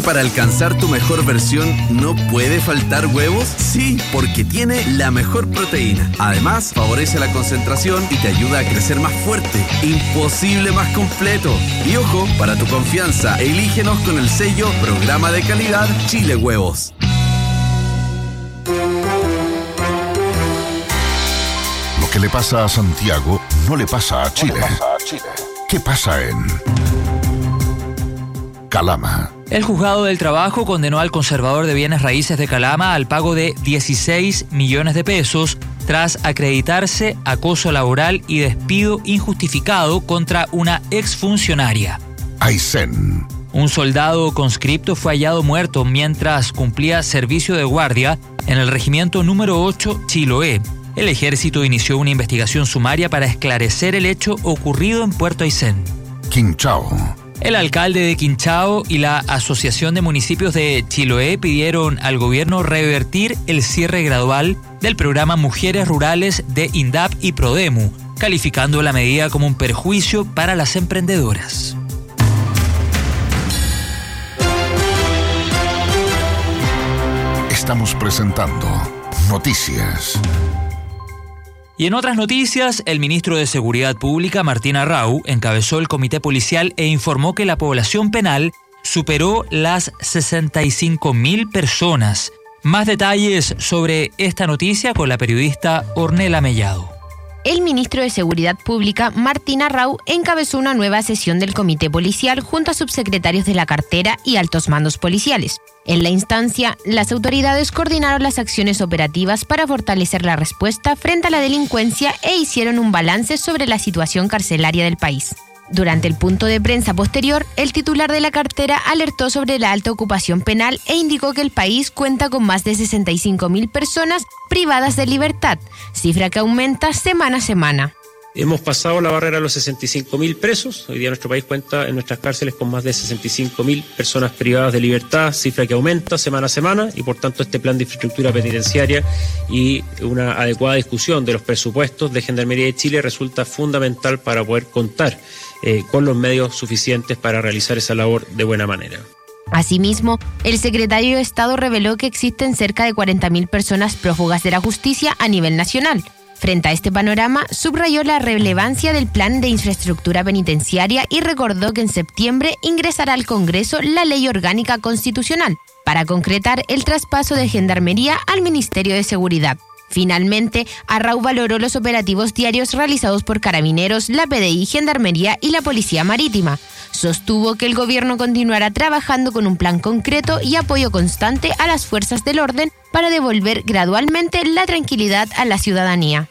Para alcanzar tu mejor versión, ¿no puede faltar huevos? Sí, porque tiene la mejor proteína. Además, favorece la concentración y te ayuda a crecer más fuerte. Imposible más completo. Y ojo, para tu confianza, elígenos con el sello Programa de Calidad Chile Huevos. Lo que le pasa a Santiago no le pasa a Chile. ¿Qué pasa en Calama? El juzgado del trabajo condenó al conservador de bienes raíces de Calama al pago de 16 millones de pesos tras acreditarse acoso laboral y despido injustificado contra una exfuncionaria. Aysén. Un soldado conscripto fue hallado muerto mientras cumplía servicio de guardia en el regimiento número 8 Chiloé. El ejército inició una investigación sumaria para esclarecer el hecho ocurrido en Puerto Aysén. Quinchao. El alcalde de Quinchao y la Asociación de Municipios de Chiloé pidieron al gobierno revertir el cierre gradual del programa Mujeres Rurales de INDAP y Prodemu, calificando la medida como un perjuicio para las emprendedoras. Estamos presentando Noticias. Y en otras noticias, el ministro de Seguridad Pública, Martín Arrau, encabezó el comité policial e informó que la población penal superó las 65.000 personas. Más detalles sobre esta noticia con la periodista Ornella Mellado. El ministro de Seguridad Pública, Martín Arrau, encabezó una nueva sesión del comité policial junto a subsecretarios de la cartera y altos mandos policiales. En la instancia, las autoridades coordinaron las acciones operativas para fortalecer la respuesta frente a la delincuencia e hicieron un balance sobre la situación carcelaria del país. Durante el punto de prensa posterior, el titular de la cartera alertó sobre la alta ocupación penal e indicó que el país cuenta con más de 65.000 personas privadas de libertad, cifra que aumenta semana a semana. Hemos pasado la barrera de los 65.000 presos. Hoy día nuestro país cuenta en nuestras cárceles con más de 65.000 personas privadas de libertad, cifra que aumenta semana a semana, y por tanto este plan de infraestructura penitenciaria y una adecuada discusión de los presupuestos de Gendarmería de Chile resulta fundamental para poder contar con los medios suficientes para realizar esa labor de buena manera. Asimismo, el secretario de Estado reveló que existen cerca de 40.000 personas prófugas de la justicia a nivel nacional. Frente a este panorama, subrayó la relevancia del plan de infraestructura penitenciaria y recordó que en septiembre ingresará al Congreso la Ley Orgánica Constitucional para concretar el traspaso de Gendarmería al Ministerio de Seguridad. Finalmente, Arrau valoró los operativos diarios realizados por Carabineros, la PDI, Gendarmería y la Policía Marítima. Sostuvo que el gobierno continuará trabajando con un plan concreto y apoyo constante a las fuerzas del orden para devolver gradualmente la tranquilidad a la ciudadanía.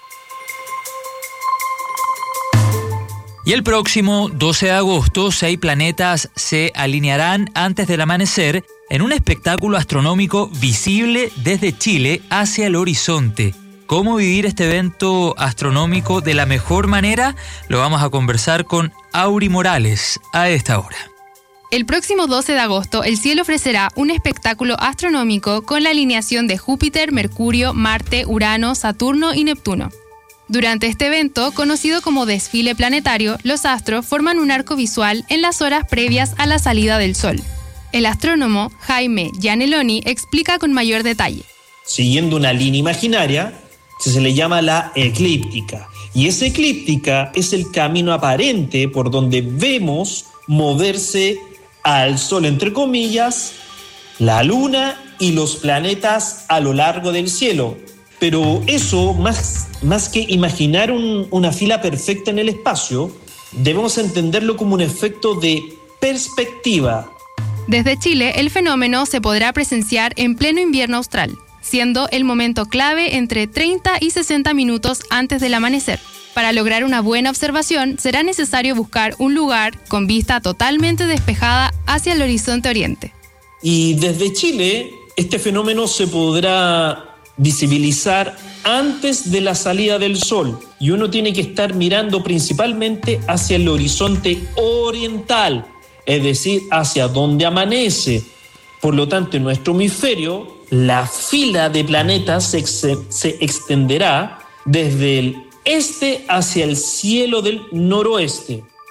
Y el próximo 12 de agosto, 6 planetas se alinearán antes del amanecer en un espectáculo astronómico visible desde Chile hacia el horizonte. ¿Cómo vivir este evento astronómico de la mejor manera? Lo vamos a conversar con Auri Morales a esta hora. El próximo 12 de agosto, el cielo ofrecerá un espectáculo astronómico con la alineación de Júpiter, Mercurio, Marte, Urano, Saturno y Neptuno. Durante este evento, conocido como desfile planetario, los astros forman un arco visual en las horas previas a la salida del Sol. El astrónomo Jaime Gianelloni explica con mayor detalle. Siguiendo una línea imaginaria, se le llama la eclíptica. Y esa eclíptica es el camino aparente por donde vemos moverse al Sol, entre comillas, la Luna y los planetas a lo largo del cielo. Pero eso, más que imaginar una fila perfecta en el espacio, debemos entenderlo como un efecto de perspectiva. Desde Chile, el fenómeno se podrá presenciar en pleno invierno austral, siendo el momento clave entre 30 y 60 minutos antes del amanecer. Para lograr una buena observación, será necesario buscar un lugar con vista totalmente despejada hacia el horizonte oriente. Y desde Chile, este fenómeno se podrá visibilizar antes de la salida del Sol, y uno tiene que estar mirando principalmente hacia el horizonte oriental, es decir, hacia donde amanece. Por lo tanto, en nuestro hemisferio, la fila de planetas se extenderá desde el este hacia el cielo del noroeste.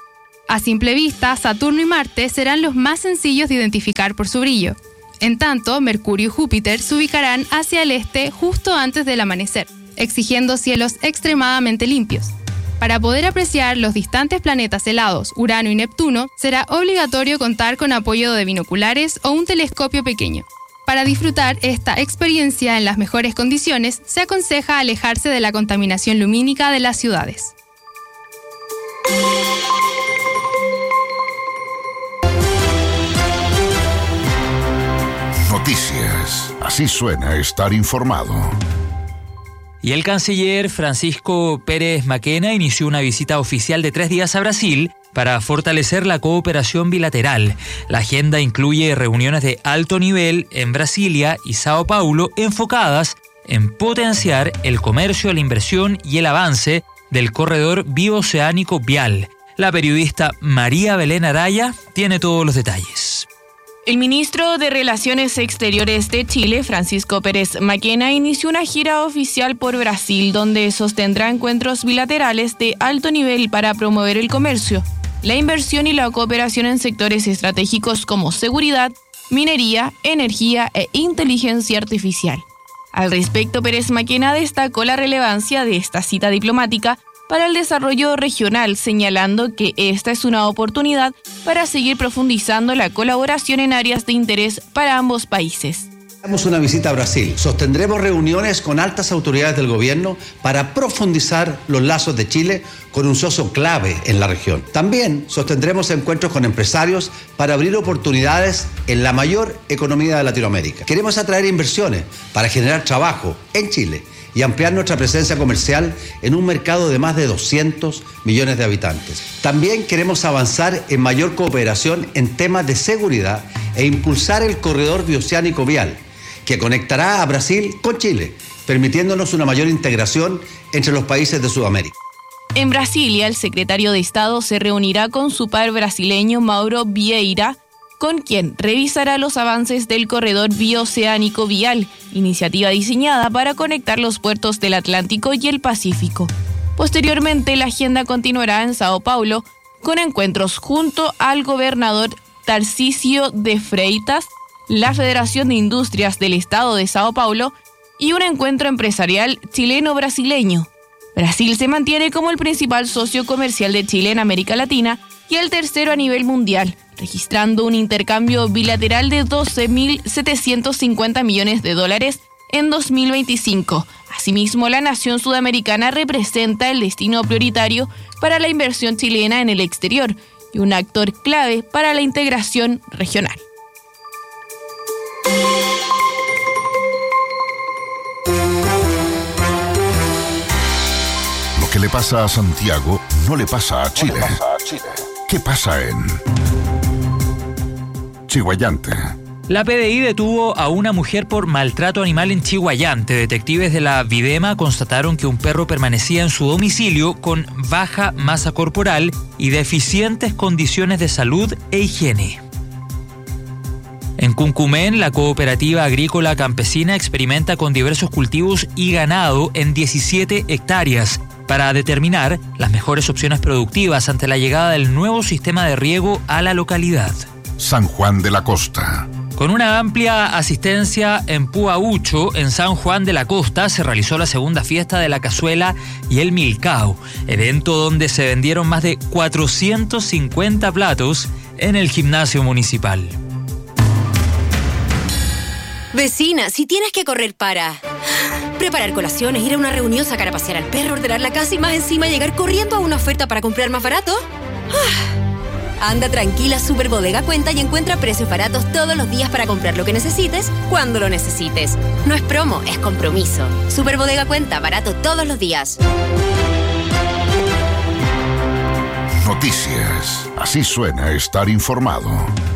A simple vista, Saturno y Marte serán los más sencillos de identificar por su brillo. En tanto, Mercurio y Júpiter se ubicarán hacia el este justo antes del amanecer, exigiendo cielos extremadamente limpios. Para poder apreciar los distantes planetas helados, Urano y Neptuno, será obligatorio contar con apoyo de binoculares o un telescopio pequeño. Para disfrutar esta experiencia en las mejores condiciones, se aconseja alejarse de la contaminación lumínica de las ciudades. Noticias. Así suena estar informado. Y el canciller Francisco Pérez Mackenna inició una visita oficial de 3 días a Brasil para fortalecer la cooperación bilateral. La agenda incluye reuniones de alto nivel en Brasilia y Sao Paulo enfocadas en potenciar el comercio, la inversión y el avance del corredor bioceánico vial. La periodista María Belén Araya tiene todos los detalles. El ministro de Relaciones Exteriores de Chile, Francisco Pérez Mackenna, inició una gira oficial por Brasil, donde sostendrá encuentros bilaterales de alto nivel para promover el comercio, la inversión y la cooperación en sectores estratégicos como seguridad, minería, energía e inteligencia artificial. Al respecto, Pérez Mackenna destacó la relevancia de esta cita diplomática para el desarrollo regional, señalando que esta es una oportunidad para seguir profundizando la colaboración en áreas de interés para ambos países. Haremos una visita a Brasil. Sostendremos reuniones con altas autoridades del gobierno para profundizar los lazos de Chile con un socio clave en la región. También sostendremos encuentros con empresarios para abrir oportunidades en la mayor economía de Latinoamérica. Queremos atraer inversiones para generar trabajo en Chile y ampliar nuestra presencia comercial en un mercado de más de 200 millones de habitantes. También queremos avanzar en mayor cooperación en temas de seguridad e impulsar el corredor bioceánico vial, que conectará a Brasil con Chile, permitiéndonos una mayor integración entre los países de Sudamérica. En Brasilia, el secretario de Estado se reunirá con su par brasileño Mauro Vieira, con quien revisará los avances del corredor bioceánico vial, iniciativa diseñada para conectar los puertos del Atlántico y el Pacífico. Posteriormente, la agenda continuará en Sao Paulo, con encuentros junto al gobernador Tarcísio de Freitas, la Federación de Industrias del Estado de Sao Paulo y un encuentro empresarial chileno-brasileño. Brasil se mantiene como el principal socio comercial de Chile en América Latina y el tercero a nivel mundial, registrando un intercambio bilateral de $12.750 millones en 2025. Asimismo, la nación sudamericana representa el destino prioritario para la inversión chilena en el exterior y un actor clave para la integración regional. Lo que le pasa a Santiago no le pasa a Chile. ¿Qué pasa en Chiguayante? La PDI detuvo a una mujer por maltrato animal en Chiguayante. Detectives de la Videma constataron que un perro permanecía en su domicilio con baja masa corporal y deficientes condiciones de salud e higiene. En Cuncumén, la cooperativa agrícola campesina experimenta con diversos cultivos y ganado en 17 hectáreas para determinar las mejores opciones productivas ante la llegada del nuevo sistema de riego a la localidad. San Juan de la Costa. Con una amplia asistencia en Puaucho, en San Juan de la Costa, se realizó la segunda fiesta de la cazuela y el milcao, evento donde se vendieron más de 450 platos en el gimnasio municipal. Vecina, si tienes que correr para preparar colaciones, ir a una reunión, sacar a pasear al perro, ordenar la casa y más encima llegar corriendo a una oferta para comprar más barato. Anda tranquila, Superbodega cuenta y encuentra precios baratos todos los días para comprar lo que necesites, cuando lo necesites. No es promo, es compromiso. Superbodega cuenta, barato todos los días. Noticias. Así suena estar informado.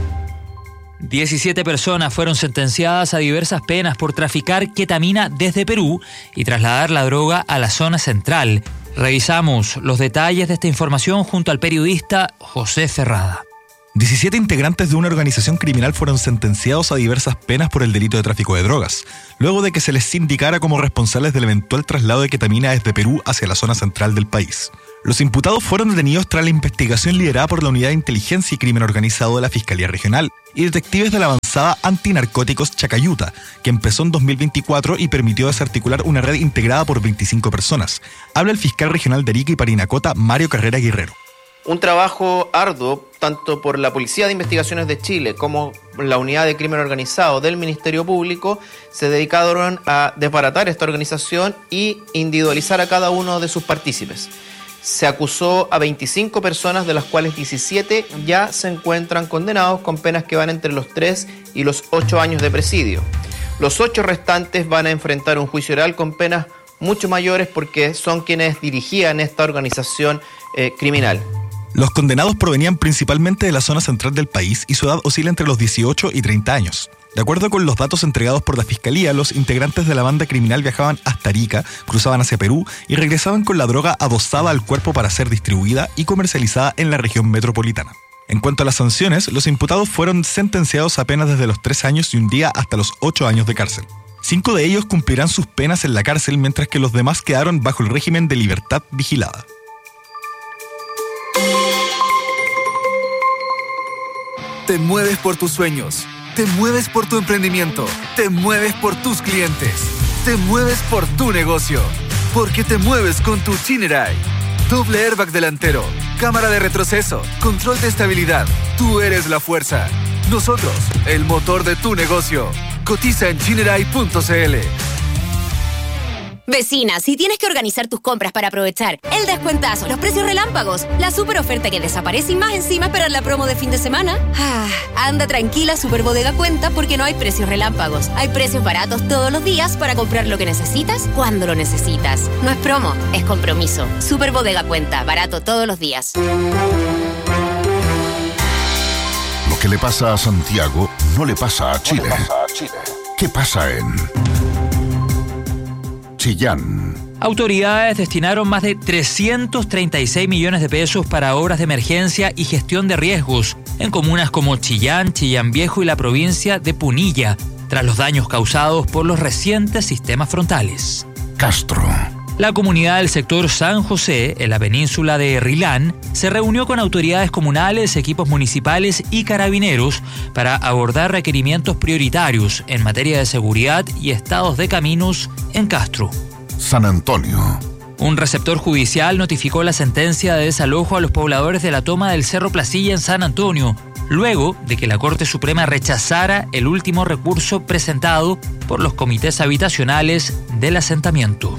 17 personas fueron sentenciadas a diversas penas por traficar ketamina desde Perú y trasladar la droga a la zona central. Revisamos los detalles de esta información junto al periodista José Ferrada. 17 integrantes de una organización criminal fueron sentenciados a diversas penas por el delito de tráfico de drogas, luego de que se les indicara como responsables del eventual traslado de ketamina desde Perú hacia la zona central del país. Los imputados fueron detenidos tras la investigación liderada por la Unidad de Inteligencia y Crimen Organizado de la Fiscalía Regional y detectives de la avanzada antinarcóticos Chacayuta, que empezó en 2024 y permitió desarticular una red integrada por 25 personas. Habla el fiscal regional de Arica y Parinacota, Mario Carrera Guerrero. Un trabajo arduo, tanto por la Policía de Investigaciones de Chile como la Unidad de Crimen Organizado del Ministerio Público, se dedicaron a desbaratar esta organización y individualizar a cada uno de sus partícipes. Se acusó a 25 personas, de las cuales 17 ya se encuentran condenados con penas que van entre los 3 y los 8 años de presidio. Los 8 restantes van a enfrentar un juicio oral con penas mucho mayores porque son quienes dirigían esta organización criminal. Los condenados provenían principalmente de la zona central del país y su edad oscila entre los 18 y 30 años. De acuerdo con los datos entregados por la Fiscalía, los integrantes de la banda criminal viajaban hasta Arica, cruzaban hacia Perú y regresaban con la droga adosada al cuerpo para ser distribuida y comercializada en la región metropolitana. En cuanto a las sanciones, los imputados fueron sentenciados a penas desde los 3 años y un día hasta los 8 años de cárcel. 5 de ellos cumplirán sus penas en la cárcel, mientras que los demás quedaron bajo el régimen de libertad vigilada. Te mueves por tus sueños, te mueves por tu emprendimiento, te mueves por tus clientes, te mueves por tu negocio, porque te mueves con tu Chinerai. Doble airbag delantero, cámara de retroceso, control de estabilidad. Tú eres la fuerza. Nosotros, el motor de tu negocio. Cotiza en Chinerai.cl. Vecina, si tienes que organizar tus compras para aprovechar el descuentazo, los precios relámpagos, la super oferta que desaparece y más encima esperar la promo de fin de semana, anda tranquila, Super Bodega cuenta, porque no hay precios relámpagos. Hay precios baratos todos los días para comprar lo que necesitas cuando lo necesitas. No es promo, es compromiso. Super Bodega cuenta, barato todos los días. Lo que le pasa a Santiago no le pasa a Chile. ¿Qué pasa en Chillán? Autoridades destinaron más de 336 millones de pesos para obras de emergencia y gestión de riesgos en comunas como Chillán, Chillán Viejo y la provincia de Punilla, tras los daños causados por los recientes sistemas frontales. Castro. La comunidad del sector San José, en la península de Rilán, se reunió con autoridades comunales, equipos municipales y carabineros para abordar requerimientos prioritarios en materia de seguridad y estados de caminos en Castro. San Antonio. Un receptor judicial notificó la sentencia de desalojo a los pobladores de la toma del Cerro Placilla en San Antonio, luego de que la Corte Suprema rechazara el último recurso presentado por los comités habitacionales del asentamiento.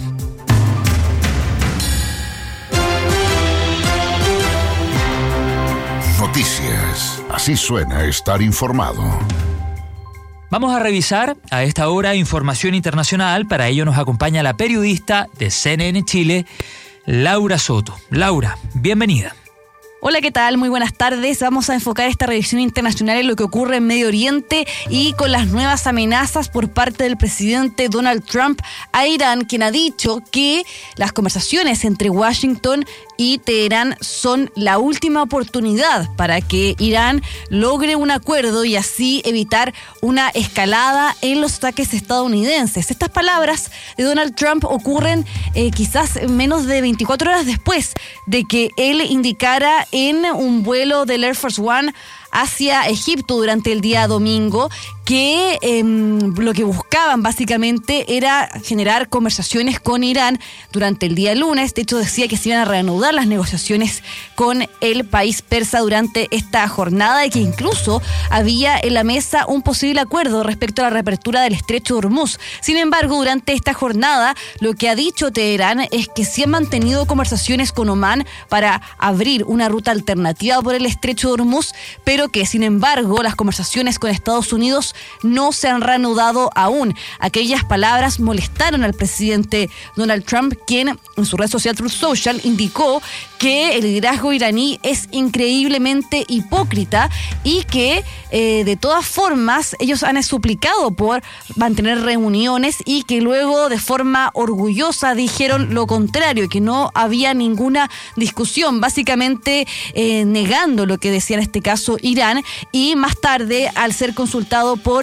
Noticias. Así suena estar informado. Vamos a revisar a esta hora información internacional. Para ello nos acompaña la periodista de CNN Chile, Laura Soto. Laura, bienvenida. Hola, ¿qué tal? Muy buenas tardes. Vamos a enfocar esta revisión internacional en lo que ocurre en Medio Oriente y con las nuevas amenazas por parte del presidente Donald Trump a Irán, quien ha dicho que las conversaciones entre Washington y Teherán son la última oportunidad para que Irán logre un acuerdo y así evitar una escalada en los ataques estadounidenses. Estas palabras de Donald Trump ocurren quizás menos de 24 horas después de que él indicara en un vuelo del Air Force One hacia Egipto durante el día domingo que lo que buscaban básicamente era generar conversaciones con Irán durante el día lunes. De hecho, decía que se iban a reanudar las negociaciones con el país persa durante esta jornada y que incluso había en la mesa un posible acuerdo respecto a la reapertura del estrecho de Hormuz. Sin embargo, durante esta jornada, lo que ha dicho Teherán es que sí han mantenido conversaciones con Omán para abrir una ruta alternativa por el estrecho de Hormuz, pero que, sin embargo, las conversaciones con Estados Unidos no se han reanudado aún. Aquellas palabras molestaron al presidente Donald Trump, quien en su red social Truth Social indicó que el liderazgo iraní es increíblemente hipócrita y que de todas formas ellos han suplicado por mantener reuniones y que luego de forma orgullosa dijeron lo contrario, que no había ninguna discusión, básicamente negando lo que decía en este caso Irán. Y más tarde, al ser consultado por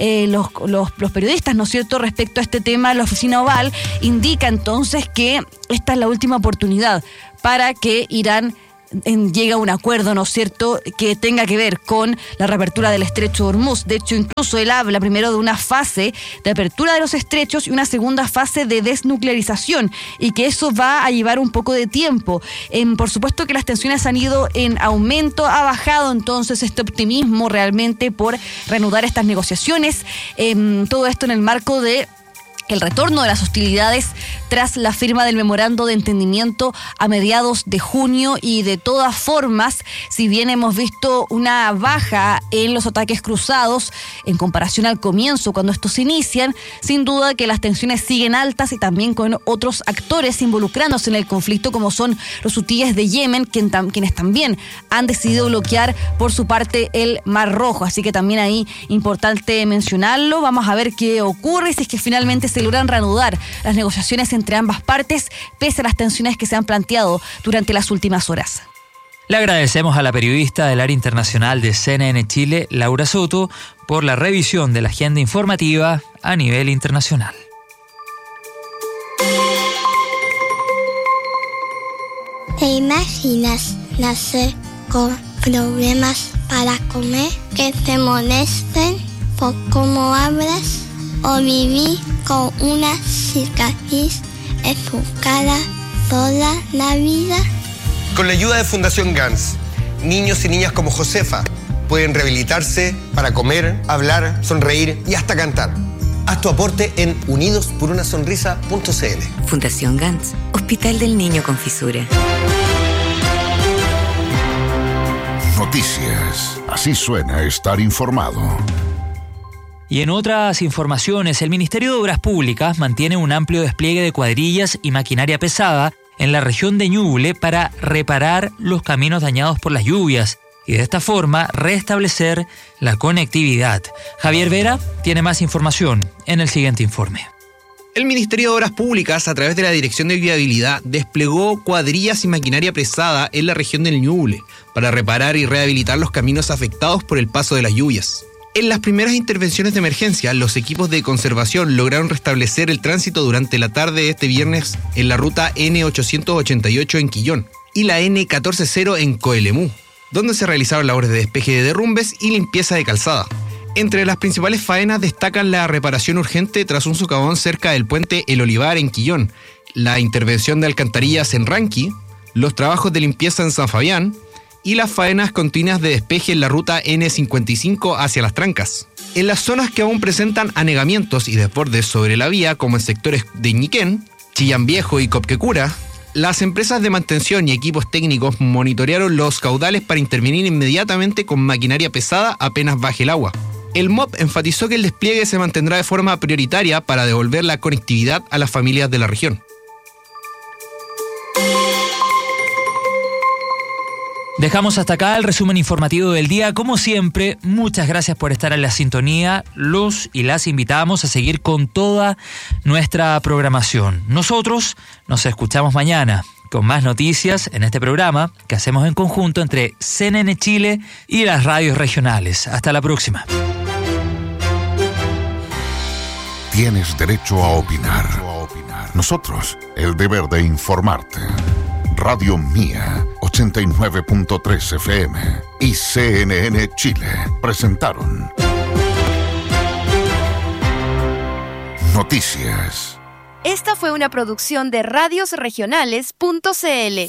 los periodistas, ¿no es cierto?, respecto a este tema, la oficina Oval indica entonces que esta es la última oportunidad para que Irán llegue a un acuerdo, ¿no es cierto?, que tenga que ver con la reapertura del estrecho de Hormuz. De hecho, incluso él habla primero de una fase de apertura de los estrechos y una segunda fase de desnuclearización, y que eso va a llevar un poco de tiempo. Por supuesto que las tensiones han ido en aumento, ha bajado entonces este optimismo realmente por reanudar estas negociaciones. Todo esto en el marco de el retorno de las hostilidades tras la firma del memorando de entendimiento a mediados de junio, y de todas formas, si bien hemos visto una baja en los ataques cruzados en comparación al comienzo cuando estos inician, sin duda que las tensiones siguen altas, y también con otros actores involucrándose en el conflicto, como son los hutíes de Yemen, quienes también han decidido bloquear por su parte el Mar Rojo. Así que también ahí importante mencionarlo. Vamos a ver qué ocurre y si es que finalmente se logran reanudar las negociaciones entre ambas partes, pese a las tensiones que se han planteado durante las últimas horas. Le agradecemos a la periodista del área internacional de CNN Chile, Laura Soto, por la revisión de la agenda informativa a nivel internacional. ¿Te imaginas nacer con problemas para comer, que te molesten por cómo hablas, o vivir con una cicatriz en tu cara toda la vida? Con la ayuda de Fundación GANS, niños y niñas como Josefa pueden rehabilitarse para comer, hablar, sonreír y hasta cantar. Haz tu aporte en unidosporunasonrisa.cl. Fundación GANS, Hospital del Niño con Fisura. Noticias. Así suena estar informado. Y en otras informaciones, el Ministerio de Obras Públicas mantiene un amplio despliegue de cuadrillas y maquinaria pesada en la región de Ñuble para reparar los caminos dañados por las lluvias y de esta forma restablecer la conectividad. Javier Vera tiene más información en el siguiente informe. El Ministerio de Obras Públicas, a través de la Dirección de Viabilidad, desplegó cuadrillas y maquinaria pesada en la región del Ñuble para reparar y rehabilitar los caminos afectados por el paso de las lluvias. En las primeras intervenciones de emergencia, los equipos de conservación lograron restablecer el tránsito durante la tarde de este viernes en la ruta N888 en Quillón y la N140 en Coelemú, donde se realizaron labores de despeje de derrumbes y limpieza de calzada. Entre las principales faenas destacan la reparación urgente tras un socavón cerca del puente El Olivar en Quillón, la intervención de alcantarillas en Ranqui, los trabajos de limpieza en San Fabián y las faenas continuas de despeje en la ruta N55 hacia Las Trancas. En las zonas que aún presentan anegamientos y desbordes sobre la vía, como en sectores de Ñiquén, Chillán Viejo y Copquecura, las empresas de mantención y equipos técnicos monitorearon los caudales para intervenir inmediatamente con maquinaria pesada apenas baje el agua. El MOP enfatizó que el despliegue se mantendrá de forma prioritaria para devolver la conectividad a las familias de la región. Dejamos hasta acá el resumen informativo del día. Como siempre, muchas gracias por estar en la sintonía. Los y las invitamos a seguir con toda nuestra programación. Nosotros nos escuchamos mañana con más noticias en este programa que hacemos en conjunto entre CNN Chile y las radios regionales. Hasta la próxima. Tienes derecho a opinar. Nosotros, el deber de informarte. Radio Mía, 89.3 FM y CNN Chile presentaron Noticias. Esta fue una producción de radiosregionales.cl.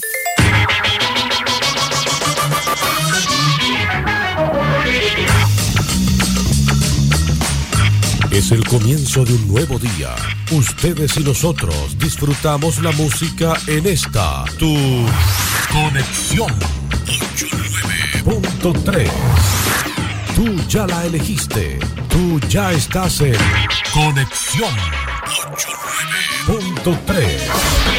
Es el comienzo de un nuevo día. Ustedes y nosotros disfrutamos la música en esta, tu Conexión 89.3. Tú ya la elegiste. Tú ya estás en Conexión 89.3.